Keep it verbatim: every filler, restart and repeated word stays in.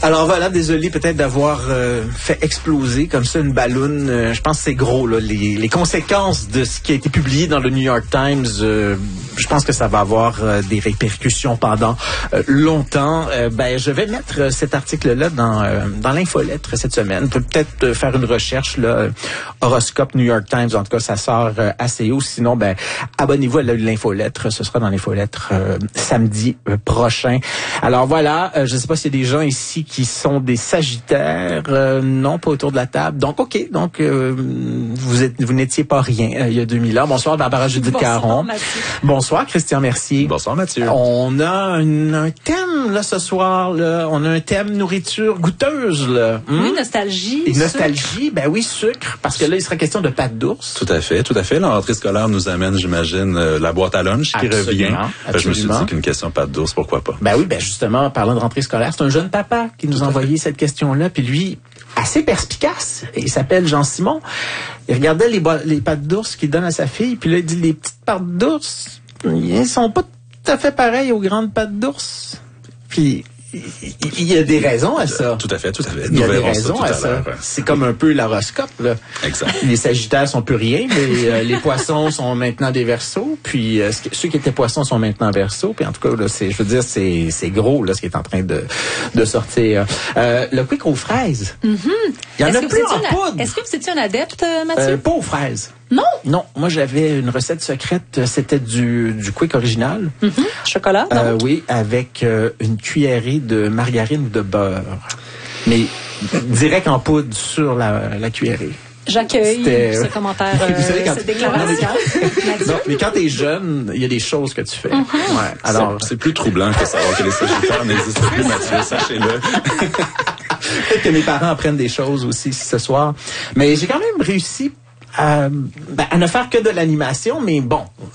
Alors voilà, désolé peut-être d'avoir euh, fait exploser comme ça une balloune. Euh, je pense que c'est gros, là. Les, les conséquences de ce qui a été publié dans le New York Times, euh, je pense que ça va avoir euh, des répercussions pendant euh, longtemps. Euh, ben, je vais mettre euh, cet article-là dans, euh, dans l'infolettre cette semaine. Peut-être euh, faire une recherche, là, euh, horoscope New York Times. En tout cas, ça sort euh, assez haut. Sinon, ben, abonnez-vous à l'infolettre. Ce sera dans l'infolettre euh, samedi euh, prochain. Alors voilà, euh, je ne sais pas s'il y a des gens ici qui sont des Sagittaires, euh, non, pas autour de la table. Donc, OK, donc euh, vous êtes, vous n'étiez pas rien euh, il y a deux mille ans. Bonsoir, Barbara Judith Bonsoir, Caron. Mathieu. Bonsoir, Christian Mercier. Bonsoir, Mathieu. On a un, un thème, là, ce soir, là. On a un thème nourriture goûteuse, là. Hum? Oui, nostalgie. Et nostalgie, ben oui, sucre, parce que là, il sera question de pâte d'ours. Tout à fait, tout à fait. La rentrée scolaire nous amène, j'imagine, euh, la boîte à lunch qui Absolument, revient. absolument. Je me suis dit qu'une question pâte d'ours, pourquoi pas? Ben oui, ben justement, parlant de rentrée scolaire, c'est un jeune papa qui nous a envoyé cette question-là, puis lui, assez perspicace, il s'appelle Jean-Simon. Il regardait les, bo- les pâtes d'ours qu'il donne à sa fille, puis là, il dit, les petites pâtes d'ours, ils sont pas tout à fait pareilles aux grandes pâtes d'ours. Puis, il y a des raisons à ça. Tout à fait, tout à fait. Il y a Nous des verrons raisons ça à tout à ça. l'heure. C'est comme un peu l'horoscope, là. Exact. Les Sagittaires sont plus rien, mais euh, les Poissons sont maintenant des Verseaux, puis euh, ceux qui étaient Poissons sont maintenant Verseaux, puis en tout cas, là, c'est, je veux dire, c'est, c'est gros, là, ce qui est en train de, de sortir. Euh, le quick aux fraises. Mm-hmm. Il y en Est-ce a que plus vous en étiez un- poudre. Est-ce que vous étiez un adepte, euh, Mathieu? Euh, pas aux fraises. Non? Non, moi j'avais une recette secrète, c'était du, du quick original. Mm-hmm. Chocolat? Non? Euh, oui, avec euh, une cuillerée de margarine ou de beurre. Mais direct en poudre sur la, la cuillerée. J'accueille C'était- ce commentaire, Vous savez, euh, quand- cette déclaration. Mathieu? Non, mais quand t'es jeune, il y a des choses que tu fais. Ouais. Alors, C'est, c'est plus troublant que savoir que les Sagittaires n'existent plus, Mathieu, sachez-le. peut-être que mes parents apprennent des choses aussi ce soir. Mais j'ai quand même réussi à, ben, à ne faire que de l'animation, mais bon,